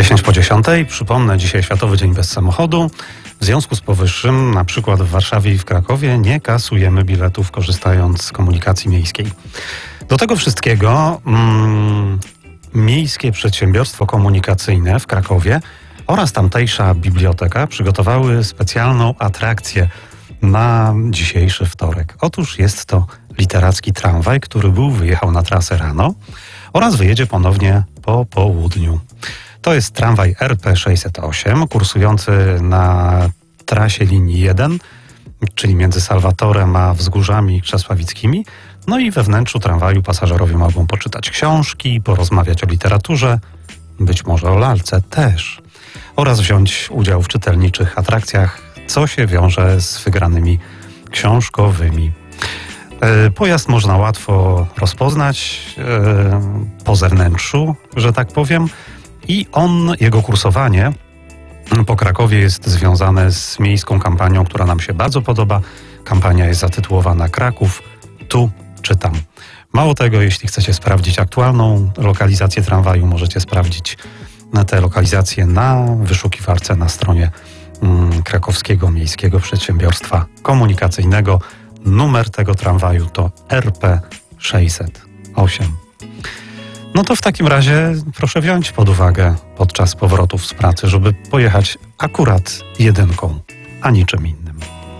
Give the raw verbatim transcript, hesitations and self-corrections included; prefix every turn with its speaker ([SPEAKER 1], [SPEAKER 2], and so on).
[SPEAKER 1] dziesięć po dziesiątej. Przypomnę, dzisiaj Światowy Dzień Bez Samochodu. W związku z powyższym, na przykład w Warszawie i w Krakowie, nie kasujemy biletów, korzystając z komunikacji miejskiej. Do tego wszystkiego mm, Miejskie Przedsiębiorstwo Komunikacyjne w Krakowie oraz tamtejsza biblioteka przygotowały specjalną atrakcję na dzisiejszy wtorek. Otóż jest to literacki tramwaj, który był, wyjechał na trasę rano oraz wyjedzie ponownie po południu. To jest tramwaj R P sześćset osiem, kursujący na trasie linii jeden, czyli między Salwatorem a Wzgórzami Krzesławickimi. No i we wnętrzu tramwaju pasażerowie mogą poczytać książki, porozmawiać o literaturze, być może o lalce też, oraz wziąć udział w czytelniczych atrakcjach, co się wiąże z wygranymi książkowymi. Pojazd można łatwo rozpoznać po zewnętrzu, że tak powiem, i on, jego kursowanie po Krakowie jest związane z miejską kampanią, która nam się bardzo podoba. Kampania jest zatytułowana Kraków, tu czy tam. Mało tego, jeśli chcecie sprawdzić aktualną lokalizację tramwaju, możecie sprawdzić te lokalizacje na wyszukiwarce na stronie mm, Krakowskiego Miejskiego Przedsiębiorstwa Komunikacyjnego. Numer tego tramwaju to R P sześćset osiem. No to w takim razie proszę wziąć pod uwagę podczas powrotów z pracy, żeby pojechać akurat jedynką, a niczym innym.